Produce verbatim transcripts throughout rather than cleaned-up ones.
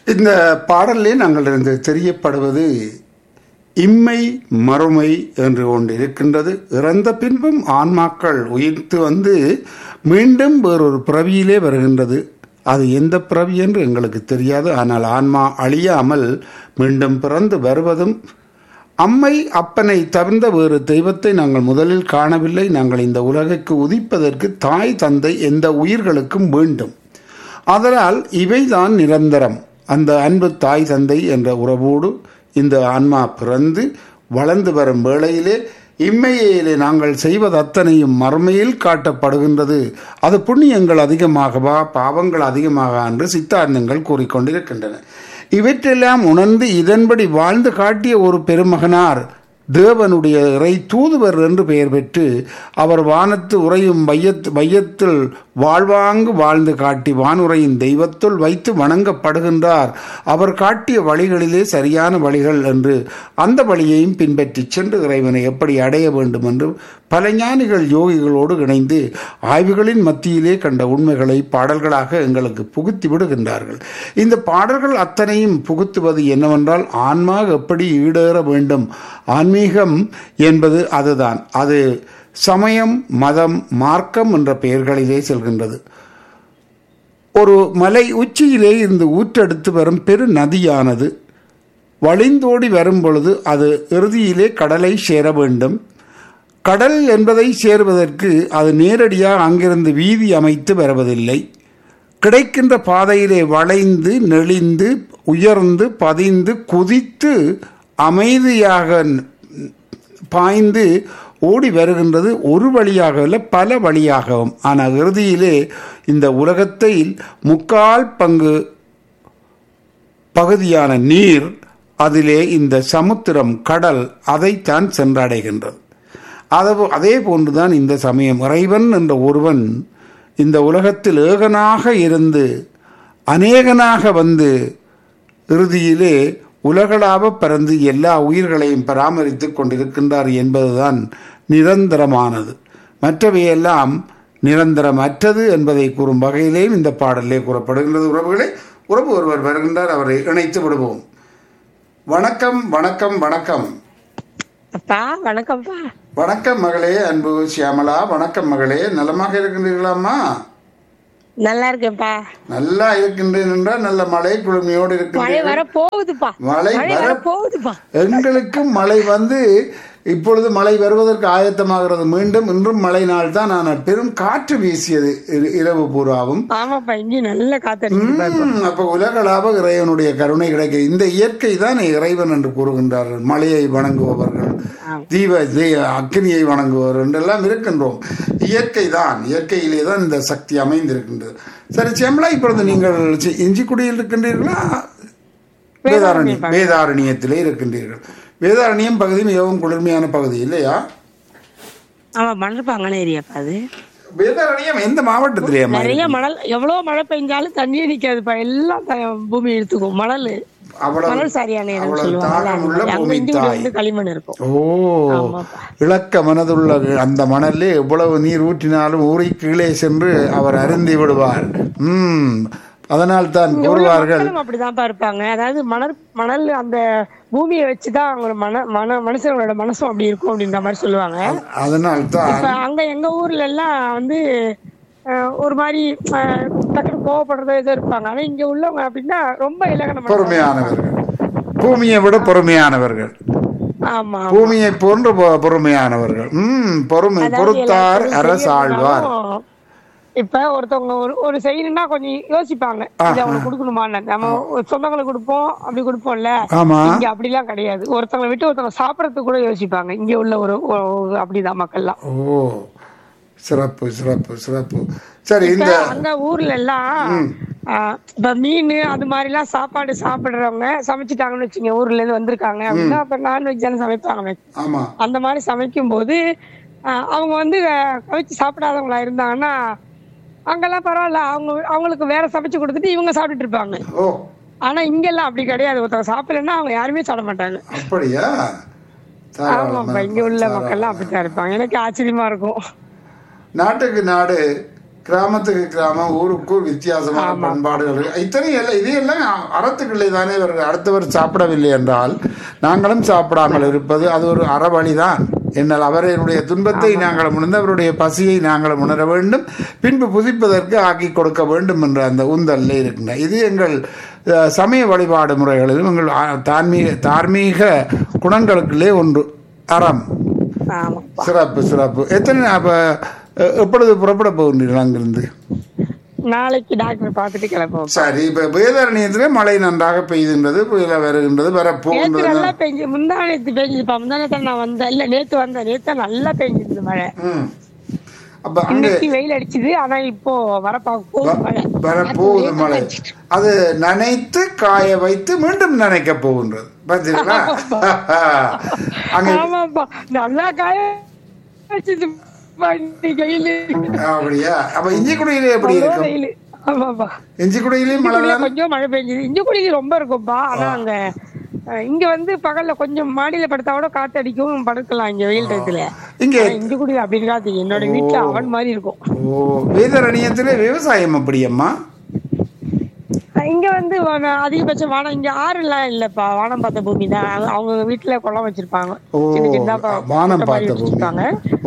இந்த பாடலிலே நாங்கள் இருந்து தெரியப்படுவது இம்மை மறுமை என்று ஒன்று இருக்கின்றது. இறந்த பின்பும் ஆன்மாக்கள் உயிர்த்து வந்து மீண்டும் வேறொரு பிறவியிலே வருகின்றது. அது எந்த பிறவி என்று எங்களுக்கு தெரியாது. ஆனால் ஆன்மா அழியாமல் மீண்டும் பிறந்து வருவதும், அம்மை அப்பனை தவிர்ந்த வேறு தெய்வத்தை நாங்கள் முதலில் காணவில்லை. நாங்கள் இந்த உலகுக்கு உதிப்பதற்கு தாய் தந்தை எந்த உயிர்களுக்கும் வேண்டும். அதனால் இவைதான் நிரந்தரம். அந்த அன்பு தாய் தந்தை என்ற உறவோடு இந்த ஆன்மா பிறந்து வளர்ந்து வரும் வேளையிலே இம்மையிலே நாங்கள் செய்வது அத்தனையும் மறுமையில் காட்டப்படுகின்றது. அது புண்ணியங்கள் அதிகமாகவா பாவங்கள் அதிகமாக என்று சித்தாந்தங்கள் கூறிக்கொண்டிருக்கின்றன. இவற்றெல்லாம் உணர்ந்து இதன்படி வாழ்ந்து காட்டிய ஒரு பெருமகனார் தேவனுடைய இறை தூதுவர் என்று பெயர் பெற்று அவர் வானத்து உறையும் வையத்து வையத்தில் வாழ்வாங்கு வாழ்ந்து காட்டி வானுரையின் தெய்வத்துள் வைத்து வணங்கப்படுகின்றார். அவர் காட்டிய வழிகளிலே சரியான வழிகள் என்று அந்த வழியையும் பின்பற்றி சென்று இறைவனை எப்படி அடைய வேண்டும் என்று பல ஞானிகள் யோகிகளோடு இணைந்து ஆய்வுகளின் மத்தியிலே கண்ட உண்மைகளை பாடல்களாக எங்களுக்கு புகுத்தி விடுகின்றார்கள். இந்த பாடல்கள் அத்தனையும் புகுத்துவது என்னவென்றால் ஆன்மா எப்படி ஈடேற வேண்டும். ஆன்மீகம் என்பது அதுதான். அது சமயம் மதம் மார்க்கம் என்ற பெயர்களிலே செல்கின்றது. ஒரு மலை உச்சியிலே இருந்து ஊற்றெடுத்து வரும் பெரு நதியானது வழிந்தோடி வரும் பொழுது அது இறுதியிலே கடலை சேர வேண்டும். கடல் என்பதை சேருவதற்கு அது நேரடியாக அங்கிருந்து வீதி அமைத்து வருவதில்லை. கிடைக்கின்ற பாதையிலே வளைந்து நெளிந்து உயர்ந்து பதிந்து குதித்து அமைதியாக பாய்ந்து ஓடி வருகின்றது. ஒரு வழியாக இல்லை, பல வழியாகவும். ஆனால் இறுதியிலே இந்த உலகத்தை முக்கால் பங்கு பகுதியான நீர், அதிலே இந்த சமுத்திரம் கடல் அதைத்தான் சென்றடைகின்றது. அதே போன்றுதான் இந்த சமயம். இறைவன் என்ற ஒருவன் இந்த உலகத்தில் ஏகனாக இருந்து அநேகனாக வந்து இறுதியிலே உலகளாவ பறந்து எல்லா உயிர்களையும் பராமரித்து கொண்டிருக்கின்றார் என்பதுதான் நிரந்தரமானது. மற்றவையெல்லாம் நிரந்தரமற்றது என்பதை கூறும் வகையிலேயும் இந்த பாடலே கூறப்படுகின்றது. உறவுகளை உறவு ஒருவர் வருகின்றார், அவரை இணைத்து விடுவோம். வணக்கம் வணக்கம் வணக்கம். அப்பா வணக்கம்ப்பா. வணக்கம் மகளே, அன்பு சியாமலா. வணக்கம் மகளே, நலமாக இருக்கின்றீர்களாம்மா? நல்லா இருக்கேன்ப்பா. நல்லா இருக்கின்றேன் என்றால் நல்ல மழை குழுமையோடு இருக்கு. மழை வர போகுதுப்பா. மழை வர போகுதுப்பா. எங்களுக்கும் மழை வந்து இப்பொழுது மழை வருவதற்கு ஆயத்தமாகிறது. மீண்டும் இன்றும் மழை நாள் தான். ஆனால் பெரும் காற்று வீசியது இரவு பூராவும். ஆமாப்பா, இங்கே நல்ல காற்று. அப்ப உலகளாவ இறைவனுடைய கருணை கிடைக்க இந்த இயற்கை தான் இறைவன் என்று கூறுகின்றார்கள். மழையை வணங்குபவர்கள், தீப அக்னியை வணங்குபவர் என்றெல்லாம் இருக்கின்றோம். இயற்கை தான், இயற்கையிலே தான் இந்த சக்தி அமைந்திருக்கின்றது. சரி சேமலா, இப்பொழுது நீங்கள் இஞ்சிக்குடியில் இருக்கின்றீர்களா? வேதாரண்யம் வேதாரண்யத்திலே இருக்கின்றீர்கள். வேதாரண்யம் பகுதி மிகவும் குளிர்மையான பகுதி இல்லையா? ஆமா, மணல் ஏரியாப்பா அது. வேதாரண்யம் எந்த மாவட்டத்திலே? நிறைய மணல். எவ்வளவு மழை பெஞ்சாலும் தண்ணியே நிக்காதுப்பா. எல்லாம் பூமி எடுத்துக்கும். மணல் மணல் சரியான களிமண் இருக்கும். ஓ, இலக்க மனதுள்ள அந்த மணலே எவ்வளவு நீர் ஊற்றினாலும் ஊறி கீழே சென்று அவர் அருந்தி விடுவார். உம் அதனால் தான் கூறுவார்கள் அப்படிதான் இருப்பாங்க. அதாவது மணல் மணல் அந்த பூமியை வச்சுதான் அவங்க மன மன மனுஷங்களோட மனசும் அப்படி இருக்கும் அப்படின்ற மாதிரி சொல்லுவாங்க. அதனால் தான் அங்க எங்க ஊர்ல எல்லாம் வந்து ஒரு மாதிரி டக்குனு கோவப்படுறதோ ஏதோ இருப்பாங்க. ஆனா இங்க உள்ளவங்க அப்படின்னா ரொம்ப இலகன பொறுமையானவர்கள், பூமியை விட பொறுமையானவர்கள். ஆமா, பூமியை போன்று பொறுமையானவர்கள். உம் பொறுமை பொறுத்தார் அரசாழ்வார். இப்ப ஒருத்தவங்க ஒரு ஒரு செய்யணும்னா கொஞ்சம் யோசிப்பாங்க, இது அவங்களுக்கு கொடுக்கணுமா. நம்ம சொந்தங்களுக்கு கொடுப்போம், அப்படி கொடுப்போம்ல. இங்க அப்படி எல்லாம் கிடையாது. ஒருத்தவங்களை விட்டு ஒருத்தவங்க சாப்பிடறதுக்கு கூட யோசிப்பாங்க. இங்க உள்ள ஒரு அப்படிதான் மக்கள்லாம். ஓ, சிறப்பு சிறப்பு சிறப்பு. சரி, இந்த அங்க ஊர்ல எல்லாம் இப்ப மீன் அது மாதிரி எல்லாம் சாப்பாடு சாப்பிடுறவங்க சமைச்சுட்டாங்கன்னு வச்சுங்க, ஊர்ல இருந்து வந்திருக்காங்க அப்படின்னா இப்ப நான்வெஜ் எல்லாம் சமைப்பாங்க. அந்த மாதிரி சமைக்கும் போது அவங்க வந்து கவிச்சு சாப்பிடாதவங்களா இருந்தாங்கன்னா அங்கெல்லாம் பரவாயில்ல, அவங்க அவங்களுக்கு வேற சமைச்சு கொடுத்துட்டு இவங்க சாப்பிட்டுட்டு இருப்பாங்க. ஆனா இங்க எல்லாம் அப்படி கிடையாது. ஒருத்தவங்க சாப்பிடலன்னா அவங்க யாருமே சாப்பிட மாட்டாங்க. அப்படியா? ஆமாப்பா, இங்க உள்ள மக்கள் எல்லாம் அப்படித்தான் இருப்பாங்க. எனக்கு ஆச்சரியமா இருக்கும். நாட்டுக்கு நாடு கிராமத்துக்கு கிராமம் ஊருக்கு வித்தியாசமான பண்பாடுகள் இத்தனை எல்லாம் இது எல்லாம் அறத்துக்களை தானே இவர்கள் அடுத்தவர் சாப்பிடவில்லை என்றால் நாங்களும் சாப்பிடாமல் இருப்பது அது ஒரு அறவழிதான். என்னால் அவருடைய துன்பத்தை நாங்கள் உணர்ந்து அவருடைய பசியை நாங்கள் உணர வேண்டும், பின்பு புதிப்பதற்கு ஆக்கி கொடுக்க வேண்டும் என்ற அந்த உந்தல்ல இருக்கின்ற இது எங்கள் சமய வழிபாடு முறைகளிலும் எங்கள் தார்மீக தார்மீக குணங்களுக்குள்ளே ஒன்று அறம். சிறப்பு சிறப்பு. எத்தனை அப்ப எப்பொழுது புறப்பட போகின்றீர்கள் அங்கிருந்து? நாளைக்கு டாக்டர் பார்த்துட்டு கிளம்புவோம். சரி, இப்ப வேதாரண்யத்திலே மழை நன்றாக பெய்கின்றது, புயல வருகின்றது, வரப்போகின்றது. நல்லா பெஞ்சு முந்தா நேத்து பெஞ்சுப்பா, முந்தா நேத்து நான் வந்தேன் இல்ல நேத்து வந்தேன், நேத்து நல்லா பெஞ்சிருந்தது மழை. அப்ப இன்னைக்கு வெயில் அடிச்சுது, ஆனா இப்போ வரப்போகுது மழை. வரப்போகுது மழை. அது நனைத்து காய வைத்து மீண்டும் நனைக்க போகின்றது. பாத்தீங்களா? ஆமாப்பா, நல்லா காய வச்சது. அப்படியா? அப்ப இஞ்சிக்குடியில எப்படி இருக்கு? இஞ்சிக்குடியிலயும் மழை கொஞ்சம் மழை பெஞ்சது. இஞ்சிக்குடியில ரொம்ப இருக்கும்பா, ஆனா அங்க இங்க வந்து பகல்ல கொஞ்சம் மாடியில படுத்தாவோட காத்து அடிக்கும், படுக்கலாம் இங்க வெயில் டயத்துல. இங்க இஞ்சிக்குடி அப்படின்னு காத்து என்னோட வீட்டுல அவன் மாதிரி இருக்கும். ஓ, வேதாரண்யத்துல விவசாயம் அப்படியம்மா? இங்க வந்து அதிகபட்சம் வானம், இங்க ஆறு எல்லாம் இல்லப்பா, வானம் பார்த்த பூமி தான். அவங்க வீட்டுல குளம் வச்சிருப்பாங்க, சின்ன சின்ன வானம் பார்த்த வச்சிருப்பாங்க.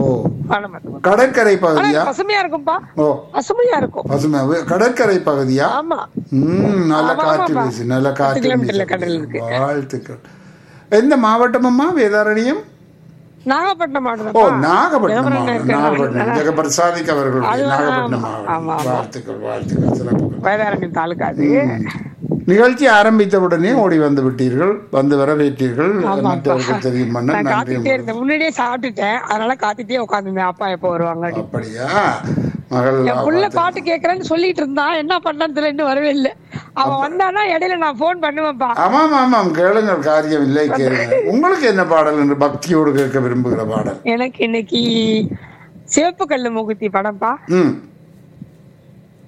கடற்கரை பகுதியா? பசுமையா இருக்கும்பா, பசுமையா இருக்கும். பசுமை கடற்கரை பகுதியா? ஆமா. உம் நல்ல காற்று வீசு, நல்ல காற்று வீசு. வாழ்த்துக்கள். எந்த மாவட்டம் அம்மா வேதாரண்யம்? நாகப்பட்டினம் மாவட்டம். ஓ, நாகப்பட்டினம் மாவட்டம். நாகப்பட்டினம் ஜெகபிரசாதிக் அவர்கள் நாகப்பட்டினம் மாவட்டம். வாழ்த்துக்கள் வாழ்த்துக்கள். சிறப்பு. வேதாரண்யம் தாலுகா. அது நிகழ்ச்சி ஆரம்பித்த உடனே ஓடி வந்து விட்டீர்கள், வந்து வரவேற்றீர்கள். தெரியும் முன்னாடியே சாப்பிட்டுட்டேன், அதனால காத்துட்டே உட்காந்துருந்தேன், அப்பா எப்ப வருவாங்க. அப்படியா? மகள் புள்ள பாட்டு கேக்குறேன்னு சொல்லிட்டு இருந்தான், என்ன பண்ணான்னு தெரியல, இன்னும் வரவே இல்லை. அவன் வந்தானா இடையில நான் போன் பண்ணுவேன்ப்பா. ஆமாம் ஆமாம், கேளுங்கள், காரியம் இல்லை, கேளுங்க. உங்களுக்கு என்ன பாடல் என்று பக்தியோடு கேட்க விரும்புகிற பாடல்? எனக்கு இன்னைக்கு சிவப்பு கல்லு மூக்குத்தி படம்ப்பா. ம்